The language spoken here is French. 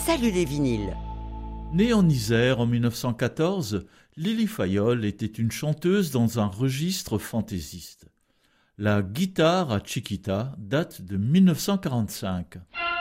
Salut les vinyles. Née en Isère en 1914, Lily Fayol était une chanteuse dans un registre fantaisiste. La guitare à Chiquita date de 1945.